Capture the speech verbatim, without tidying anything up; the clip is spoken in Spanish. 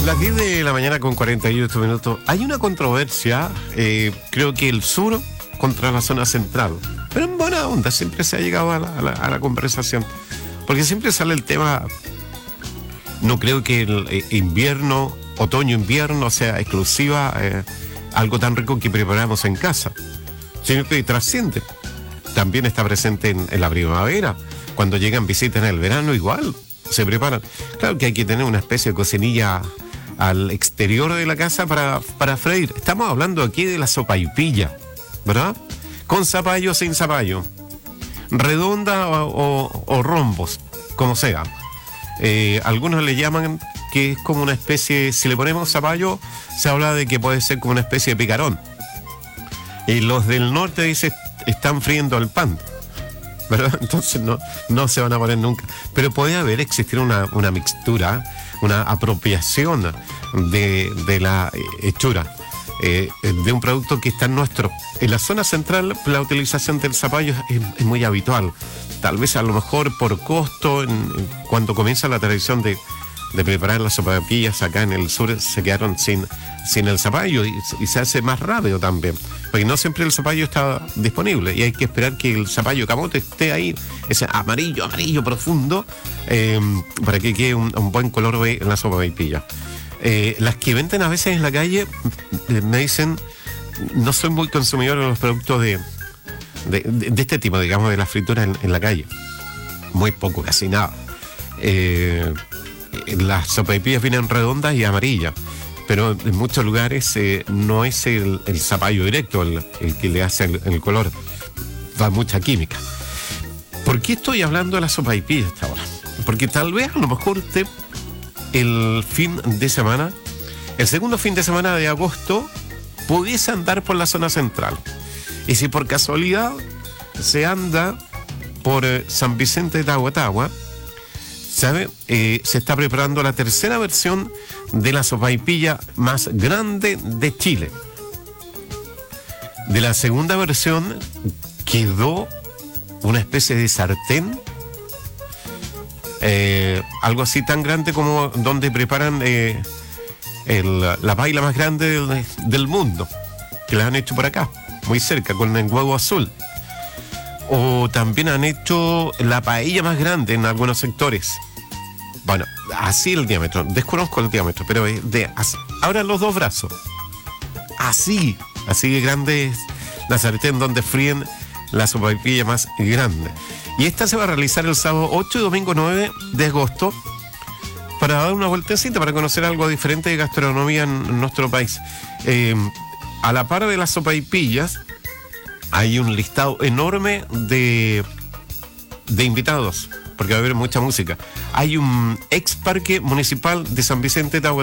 Las diez de la mañana con cuarenta y ocho minutos. Hay una controversia, eh, creo que el sur contra la zona central. Pero en buena onda, siempre se ha llegado a la, a la, a la conversación. Porque siempre sale el tema, no creo que el eh, invierno, otoño-invierno sea exclusiva, eh, algo tan rico que preparamos en casa, sino que trasciende. También está presente en, en la primavera. Cuando llegan visitas en el verano, igual se preparan. Claro que hay que tener una especie de cocinilla al exterior de la casa para, para freír. Estamos hablando aquí de la sopaipilla, ¿verdad? Con zapallo o sin zapallo, redonda o, o, o rombos, como sea. Eh, algunos le llaman que es como una especie, si le ponemos zapallo, se habla de que puede ser como una especie de picarón. Y los del norte dicen, están friendo el pan, ¿verdad? Entonces no, no se van a poner nunca. Pero puede haber, existir una, una mixtura, una apropiación de, de la hechura eh, de un producto que está en nuestro. En la zona central, la utilización del zapallo es, es muy habitual. Tal vez a lo mejor por costo, en, en, cuando comienza la tradición de, de preparar las sopaipillas acá en el sur, se quedaron sin, sin el zapallo y, y se hace más rápido también. Porque no siempre el zapallo está disponible y hay que esperar que el zapallo camote esté ahí, ese amarillo, amarillo profundo, eh, para que quede un, un buen color en la sopaipilla. Eh, las que venden a veces en la calle eh, me dicen, no soy muy consumidor de los productos de, de, de, de este tipo, digamos, de la fritura en, en la calle. Muy poco, casi nada. Eh, las sopaipillas vienen redondas y amarillas, pero en muchos lugares eh, no es el, el zapallo directo el, el que le hace el, el color, va mucha química. ¿Por qué estoy hablando de la sopaipilla hasta ahora? Porque tal vez a lo mejor usted el fin de semana, el segundo fin de semana de agosto, pudiese andar por la zona central. Y si por casualidad se anda por eh, San Vicente de Tahuatahua, ¿sabe? Eh, se está preparando la tercera versión de la sopaipilla más grande de Chile. De la segunda versión quedó una especie de sartén, eh, algo así tan grande como donde preparan eh, el, la paella más grande del, del mundo, que la han hecho por acá, muy cerca, con el huevo azul. O también han hecho la paella más grande en algunos sectores. Bueno, así el diámetro, desconozco el diámetro, pero de así. Ahora los dos brazos, así, así de grande es la sartén donde fríen la sopaipilla más grande. Y esta se va a realizar el sábado ocho y domingo nueve de agosto para dar una vueltecita, para conocer algo diferente de gastronomía en nuestro país. Eh, a la par de las sopaipillas hay un listado enorme de, de invitados, porque va a haber mucha música. Hay un ex parque municipal de San Vicente de Tahuatahua